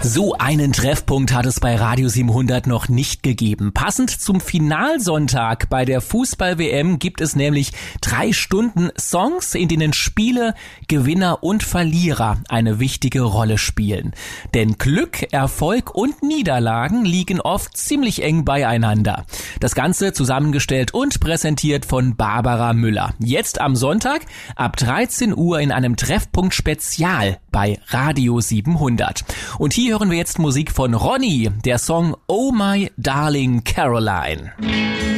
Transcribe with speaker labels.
Speaker 1: So einen Treffpunkt hat es bei Radio 700 noch nicht gegeben. Passend zum Finalsonntag bei der Fußball-WM gibt es nämlich 3 Stunden Songs, in denen Spiele, Gewinner und Verlierer eine wichtige Rolle spielen. Denn Glück, Erfolg und Niederlagen liegen oft ziemlich eng beieinander. Das Ganze zusammengestellt und präsentiert von Barbara Müller. Jetzt am Sonntag ab 13 Uhr in einem Treffpunkt Spezial bei Radio 700. Und hier hören wir jetzt Musik von Ronny, der Song Oh My Darling Caroline.